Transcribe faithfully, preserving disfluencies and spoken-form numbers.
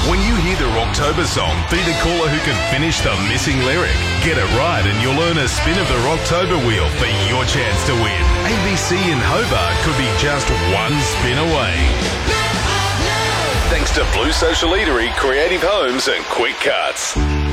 When you hear the Rocktober song, be the caller who can finish the missing lyric. Get it right and you'll earn a spin of the Rocktober wheel for your chance to win. A B C in Hobart could be just one spin away. Thanks to Blue Social Eatery, Creative Homes and Quick Cuts.